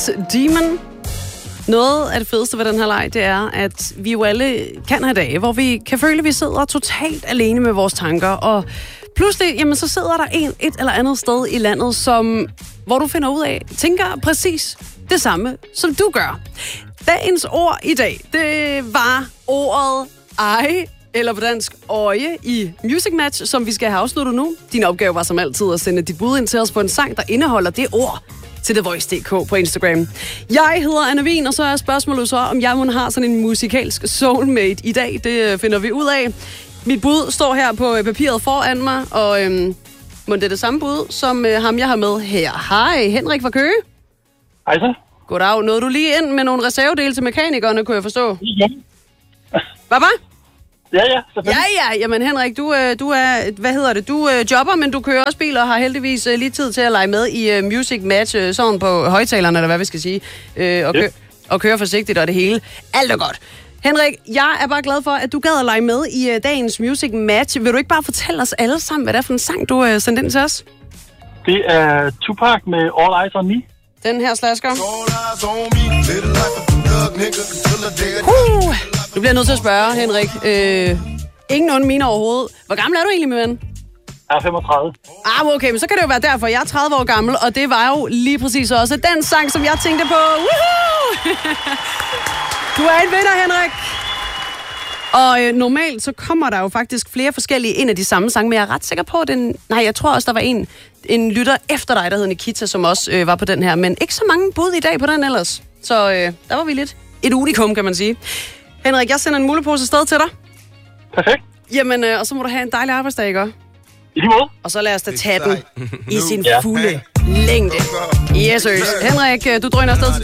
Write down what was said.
Demon. Noget af det fedeste ved den her leg, det er, at vi jo alle kan have dage, hvor vi kan føle, at vi sidder totalt alene med vores tanker, og pludselig, jamen, så sidder der et eller andet sted i landet, hvor du finder ud af, tænker præcis det samme, som du gør. Dagens ord i dag, det var ordet ej, eller på dansk øje, i Music Match, som vi skal have afsluttet nu. Din opgave var som altid at sende dit bud ind til os på en sang, der indeholder det ord, til TheVoice.dk på Instagram. Jeg hedder Anna Wien, og så er spørgsmålet så, om jeg har sådan en musikalsk soulmate i dag. Det finder vi ud af. Mit bud står her på papiret foran mig, og må det er det samme bud, som ham jeg har med her. Hej, Henrik fra Køge. Hej så. Goddag. Nåede du lige ind med nogle reservedele til mekanikerne, kunne jeg forstå? Ja. Hvad? Ja, selvfølgelig. Ja. Jamen Henrik, du er, hvad hedder det? Du jobber, men du kører også bil og har heldigvis lige tid til at lege med i Music Match, sådan på højtalerne, eller hvad vi skal sige, og køre forsigtigt og det hele. Alt er godt. Henrik, jeg er bare glad for, at du gad at lege med i dagens Music Match. Vil du ikke bare fortælle os alle sammen, hvad det er for en sang, du sendte ind til os? Det er Tupac med All Eyes on Me. Den her slasker. Du bliver nødt til at spørge, Henrik. Ingen onde mine overhovedet. Hvor gammel er du egentlig, min ven? Jeg er 35. Okay, men så kan det jo være derfor. Jeg er 30 år gammel, og det var jo lige præcis også den sang, som jeg tænkte på. Woohoo! Du er en vinder, Henrik. Og normalt så kommer der jo faktisk flere forskellige ind af de samme sange, men jeg er ret sikker på, at jeg tror også, der var en lytter efter dig, der hed Nikita, som også var på den her, men ikke så mange bud i dag på den ellers. Så der var vi lidt et unikum, kan man sige. Henrik, jeg sender en mulepose afsted til dig. Perfekt. Jamen, og så må du have en dejlig arbejdsdag, ikke? I lige måde. Og så lad os da tage den i sin fulde længde. Yes, Henrik, du drøner afsted til